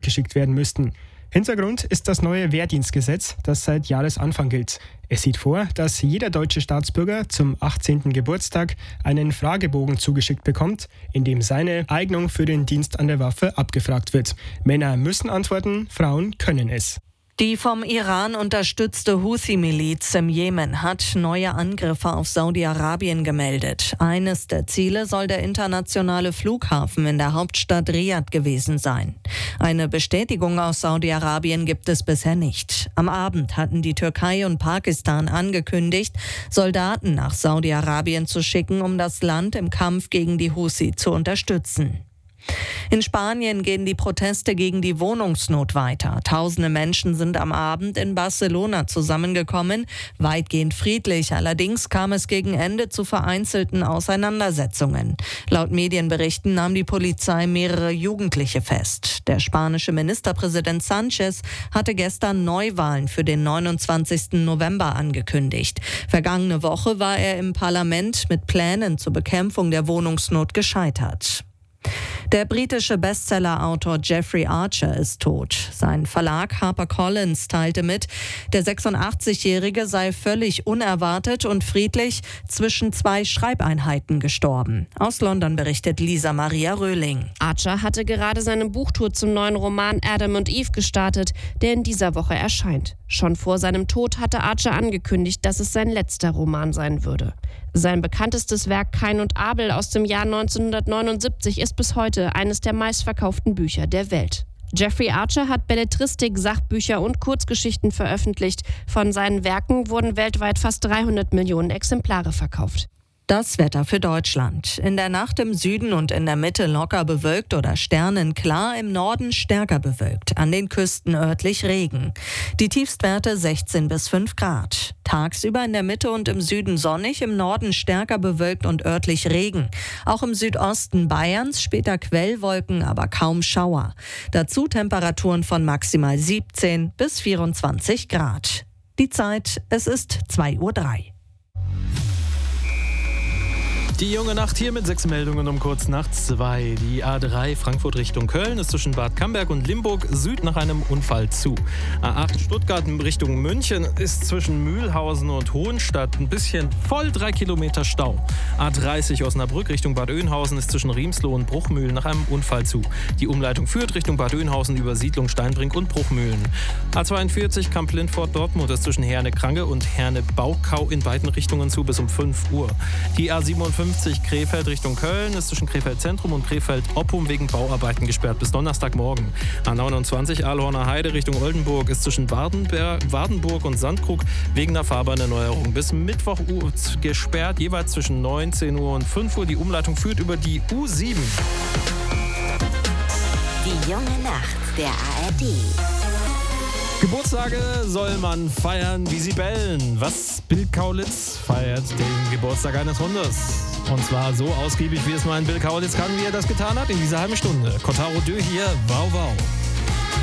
ausgeschickt werden müssten. Hintergrund ist das neue Wehrdienstgesetz, das seit Jahresanfang gilt. Es sieht vor, dass jeder deutsche Staatsbürger zum 18. Geburtstag einen Fragebogen zugeschickt bekommt, in dem seine Eignung für den Dienst an der Waffe abgefragt wird. Männer müssen antworten, Frauen können es. Die vom Iran unterstützte Houthi-Miliz im Jemen hat neue Angriffe auf Saudi-Arabien gemeldet. Eines der Ziele soll der internationale Flughafen in der Hauptstadt Riad gewesen sein. Eine Bestätigung aus Saudi-Arabien gibt es bisher nicht. Am Abend hatten die Türkei und Pakistan angekündigt, Soldaten nach Saudi-Arabien zu schicken, um das Land im Kampf gegen die Houthi zu unterstützen. In Spanien gehen die Proteste gegen die Wohnungsnot weiter. Tausende Menschen sind am Abend in Barcelona zusammengekommen, weitgehend friedlich. Allerdings kam es gegen Ende zu vereinzelten Auseinandersetzungen. Laut Medienberichten nahm die Polizei mehrere Jugendliche fest. Der spanische Ministerpräsident Sánchez hatte gestern Neuwahlen für den 29. November angekündigt. Vergangene Woche war er im Parlament mit Plänen zur Bekämpfung der Wohnungsnot gescheitert. Der britische Bestsellerautor Jeffrey Archer ist tot. Sein Verlag HarperCollins teilte mit, der 86-Jährige sei völlig unerwartet und friedlich zwischen 2 Schreibeinheiten gestorben. Aus London berichtet Lisa Maria Röhling. Archer hatte gerade seine Buchtour zum neuen Roman Adam und Eve gestartet, der in dieser Woche erscheint. Schon vor seinem Tod hatte Archer angekündigt, dass es sein letzter Roman sein würde. Sein bekanntestes Werk Kain und Abel aus dem Jahr 1979 ist bis heute eines der meistverkauften Bücher der Welt. Jeffrey Archer hat Belletristik, Sachbücher und Kurzgeschichten veröffentlicht. Von seinen Werken wurden weltweit fast 300 Millionen Exemplare verkauft. Das Wetter für Deutschland. In der Nacht im Süden und in der Mitte locker bewölkt oder sternenklar, im Norden stärker bewölkt. An den Küsten örtlich Regen. Die Tiefstwerte 16 bis 5 Grad. Tagsüber in der Mitte und im Süden sonnig, im Norden stärker bewölkt und örtlich Regen. Auch im Südosten Bayerns später Quellwolken, aber kaum Schauer. Dazu Temperaturen von maximal 17 bis 24 Grad. Die Zeit, es ist 2:03 Uhr. Die junge Nacht hier mit 6 Meldungen um kurz nach 2. Die A3 Frankfurt Richtung Köln ist zwischen Bad Camberg und Limburg Süd nach einem Unfall zu. A8 Stuttgart Richtung München ist zwischen Mühlhausen und Hohenstadt ein bisschen voll 3 Kilometer Stau. A30 Osnabrück Richtung Bad Oeynhausen ist zwischen Riemsloh und Bruchmühlen nach einem Unfall zu. Die Umleitung führt Richtung Bad Oeynhausen über Siedlung Steinbrink und Bruchmühlen. A42 Kamp-Lindfort Dortmund ist zwischen Herne-Krange und Herne-Baukau in beiden Richtungen zu bis um 5 Uhr. Die A57 Krefeld Richtung Köln ist zwischen Krefeld Zentrum und Krefeld Oppum wegen Bauarbeiten gesperrt bis Donnerstagmorgen. A29 Ahlhorner Heide Richtung Oldenburg ist zwischen Wardenburg und Sandkrug wegen der Fahrbahnerneuerung bis Mittwoch gesperrt, jeweils zwischen 19 Uhr und 5 Uhr. Die Umleitung führt über die U7. Die junge Nacht der ARD. Geburtstage soll man feiern, wie sie bellen. Was? Bill Kaulitz feiert den Geburtstag eines Hundes. Und zwar so ausgiebig, wie es nur ein Bill Kaulitz kann, wie er das getan hat in dieser halben Stunde. Kotaro Dö hier, wow wow.